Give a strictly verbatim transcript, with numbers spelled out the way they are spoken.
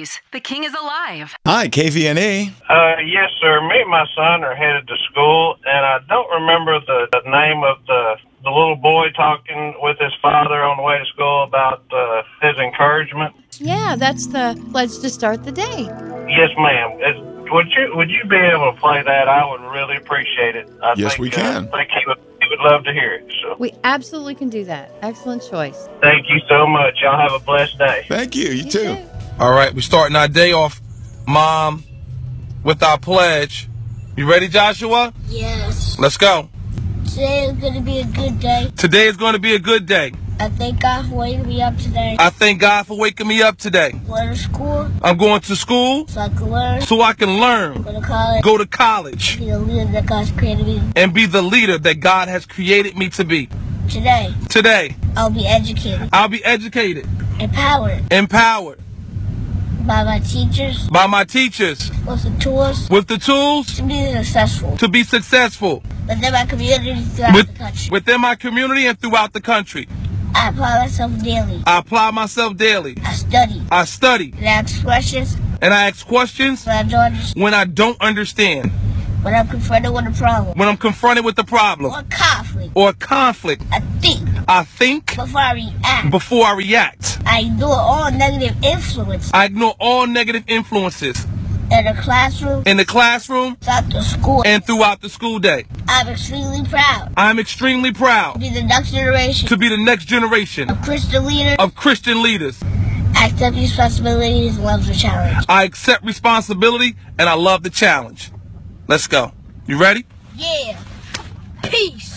News. The king is alive. Hi, K V N E. Uh, yes, sir. Me and my son are headed to school, and I don't remember the, the name of the the little boy talking with his father on the way to school about uh, his encouragement. Yeah, that's the pledge to start the day. Yes, ma'am. It's, would you would you be able to play that? I would really appreciate it. I Yes, think, we can. Uh, I think he would, he would love to hear it. So. We absolutely can do that. Excellent choice. Thank you so much. Y'all have a blessed day. Thank you. You, You too. too. All right, we're starting our day off, Mom, with our pledge. You ready, Joshua? Yes. Let's go. Today is going to be a good day. Today is going to be a good day. I thank God for waking me up today. I thank God for waking me up today. Going to school I'm going to school so I can learn. so I can learn, Go to college. go to college, Be the leader that God's created me. and be the leader that God has created me to be. Today, Today, I'll be educated, I'll be educated, empowered empowered by my teachers by my teachers with the tools with the tools to be successful to be successful within my community throughout with, the country. within my community and throughout the country. I apply myself daily. I apply myself daily. I study I study and ask questions and I ask questions when I don't understand. when I don't understand, When I'm confronted with a problem when I'm confronted with a problem or conflict, or conflict. I think I think before I react. before I react. I ignore all negative influence I ignore all negative influences in the classroom, in the classroom throughout the school. and throughout the school day. I'm extremely proud I'm extremely to proud be the next generation to be the next generation of Christian leaders. of Christian leaders. I accept responsibilities and love the challenge. I accept responsibility and I love the challenge. Let's go. You ready? Yeah. Peace.